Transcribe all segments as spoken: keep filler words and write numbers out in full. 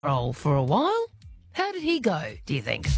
role for a while. How did he go, do you think?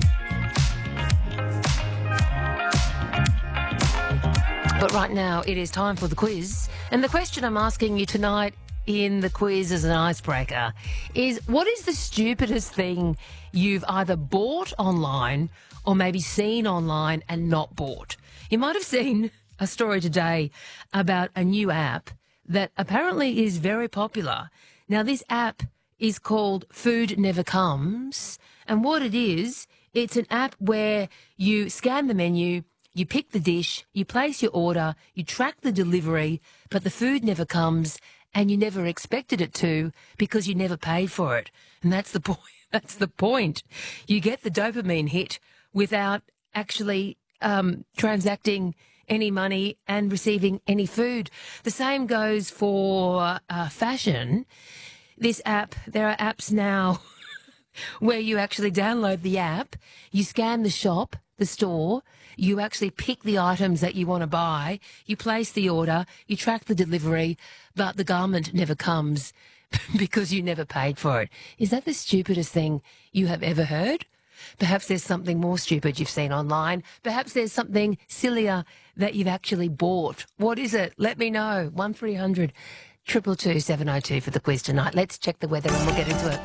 But right now it is time for the quiz. And the question I'm asking you tonight in the quiz as an icebreaker is, what is the stupidest thing you've either bought online or maybe seen online and not bought? You might have seen a story today about a new app that apparently is very popular. Now, this app is called Food Never Comes, and what it is, it's an app where you scan the menu, you pick the dish, you place your order, you track the delivery, but the food never comes and you never expected it to because you never paid for it. And that's the point. That's the point. You get the dopamine hit without actually um, transacting any money and receiving any food. The same goes for uh, fashion. This app, there are apps now where you actually download the app, you scan the shop, the store, you actually pick the items that you want to buy, you place the order, you track the delivery, but the garment never comes because you never paid for it. Is that the stupidest thing you have ever heard? Perhaps there's something more stupid you've seen online. Perhaps there's something sillier that you've actually bought. What is it? Let me know. one three hundred, two two two, seven oh two for the quiz tonight. Let's check the weather and we'll get into it.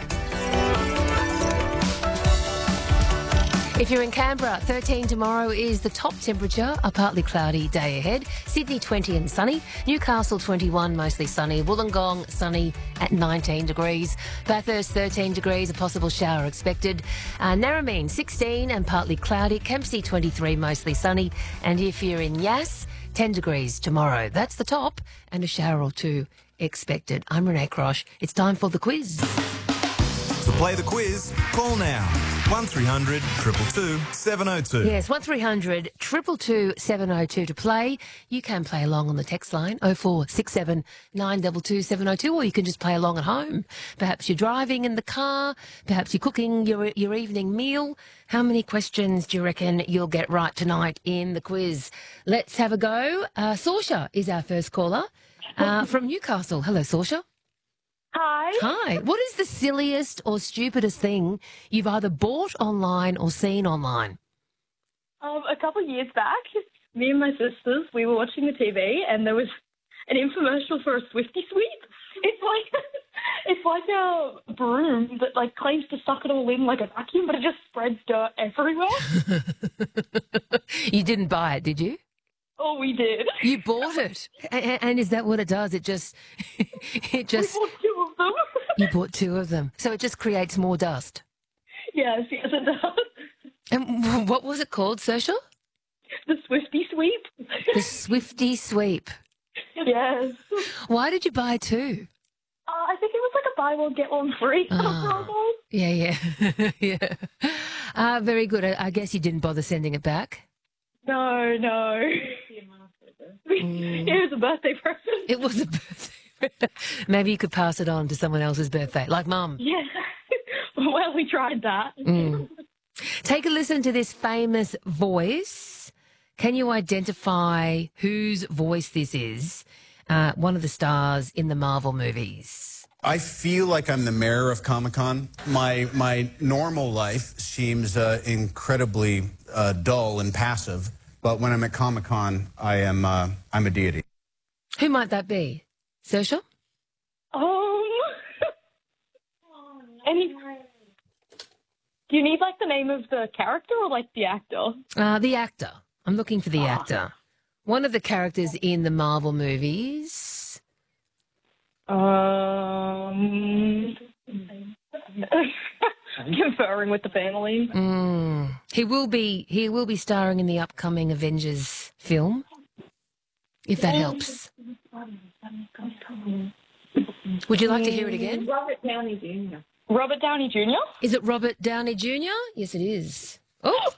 If you're in Canberra, thirteen tomorrow is the top temperature, a partly cloudy day ahead. Sydney, twenty and sunny. Newcastle, twenty-one, mostly sunny. Wollongong, sunny at nineteen degrees. Bathurst, thirteen degrees, a possible shower expected. Uh, Narromine, sixteen and partly cloudy. Kempsey, twenty-three, mostly sunny. And if you're in Yass, ten degrees tomorrow. That's the top, and a shower or two expected. I'm Renee Crosh. It's time for the quiz. To play the quiz, call now. one three hundred, two two two, seven oh two. Yes, one three hundred, two two two, seven oh two to play. You can play along on the text line, oh four six seven, nine two two, seven oh two, or you can just play along at home. Perhaps you're driving in the car, perhaps you're cooking your your evening meal. How many questions do you reckon you'll get right tonight in the quiz? Let's have a go. Uh, Saoirse is our first caller uh, from Newcastle. Hello, Saoirse. Hi. Hi. What is the silliest or stupidest thing you've either bought online or seen online? Um, a couple of years back, me and my sisters, we were watching the T V and there was an infomercial for a Swifty Sweep. It's like it's like a broom that like claims to suck it all in like a vacuum, but it just spreads dirt everywhere. You didn't buy it, did you? Oh, we did. You bought it, and, and is that what it does? It just, it just. We bought two of them. You bought two of them, so it just creates more dust. Yes, yes, it does. And what was it called, Saoirse? The Swifty Sweep. The Swifty Sweep. Yes. Why did you buy two? Uh, I think it was like a buy one get one free. Oh. Yeah, yeah, yeah. Uh, very good. I, I guess you didn't bother sending it back. No, no. Mm. It was a birthday present. It was a birthday. Maybe you could pass it on to someone else's birthday, like Mum. Yeah. Well, we tried that. Mm. Take a listen to this famous voice. Can you identify whose voice this is? Uh, one of the stars in the Marvel movies. I feel like I'm the mayor of Comic-Con. My my normal life seems uh, incredibly uh, dull and passive, but when I'm at Comic-Con, I am uh, I'm a deity. Who might that be? Saoirse? Um. Any? Do you need like the name of the character or like the actor? Uh, the actor. I'm looking for the actor. One of the characters in the Marvel movies. Um. Conferring with the family. Mm. He will be. He will be starring in the upcoming Avengers film. If that helps. Would you like to hear it again? Robert Downey Junior Robert Downey Junior Is it Robert Downey Junior? Yes, it is. Oh.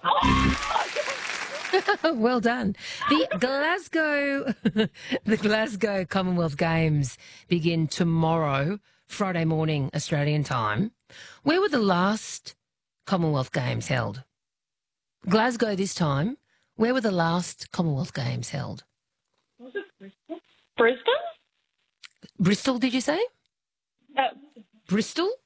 Well done. The Glasgow, the Glasgow Commonwealth Games begin tomorrow, Friday morning, Australian time. Where were the last Commonwealth Games held? Glasgow this time. Where were the last Commonwealth Games held? Was it Bristol? Brisbane? Bristol, did you say? Uh, Bristol?